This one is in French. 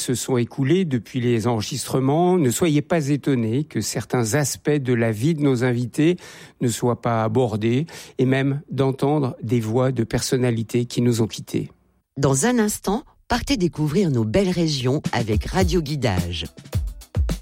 se sont écoulés depuis les enregistrements. Ne soyez pas étonnés que certains aspects de la vie de nos invités ne soient pas abordés et même d'entendre des voix de personnalités qui nous ont quittés. Dans un instant, partez découvrir nos belles régions avec Radio Guidage.